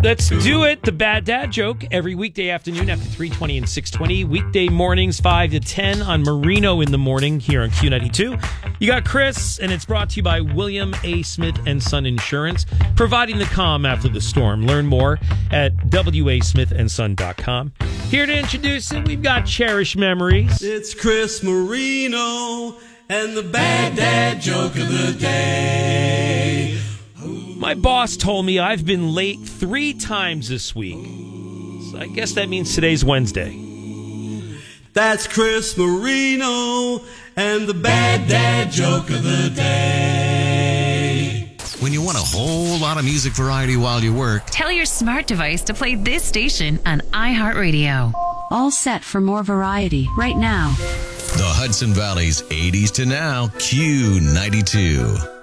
Let's do it. The Bad Dad Joke every weekday afternoon after 3:20 and 6:20. Weekday mornings 5 to 10 on Marino in the Morning here on Q92. You got Chris, and it's brought to you by William A. Smith & Son Insurance, providing the calm after the storm. Learn more at wasmithandson.com. Here to introduce it, we've got Cherished Memories. It's Chris Marino and the Bad Dad Joke of the Day. My boss told me I've been late 3 times this week. So I guess that means today's Wednesday. That's Chris Marino and the Bad Dad Joke of the Day. When you want a whole lot of music variety while you work, tell your smart device to play this station on iHeartRadio. All set for more variety right now. the Hudson Valley's 80s to now Q92.